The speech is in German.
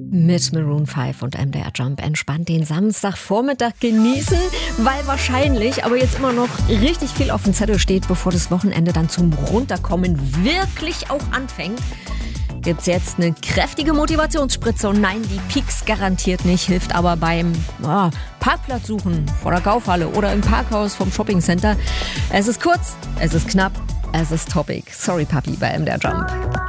Mit Maroon 5 und MDR Jump entspannt den Samstagvormittag genießen, weil wahrscheinlich aber jetzt immer noch richtig viel auf dem Zettel steht, bevor das Wochenende dann zum Runterkommen wirklich auch anfängt. Gibt's jetzt eine kräftige Motivationsspritze und nein, die Peaks garantiert nicht, hilft aber beim Parkplatz suchen vor der Kaufhalle oder im Parkhaus vom Shoppingcenter. Es ist kurz, es ist knapp, es ist topic. Sorry Papi bei MDR Jump.